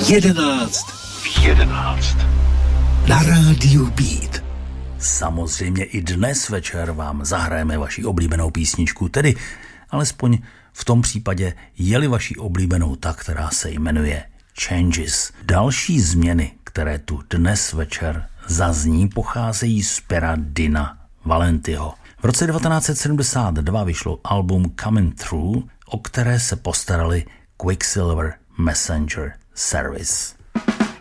11 v 11 na rádiu Beat. Samozřejmě i dnes večer vám zahrajeme vaši oblíbenou písničku, tedy alespoň v tom případě je-li vaší oblíbenou ta, která se jmenuje Changes. Další změny, které tu dnes večer zazní, pocházejí z pera Dina Valentiho. V roce 1972 vyšlo album Coming Through, o které se postarali Quicksilver Messenger Service.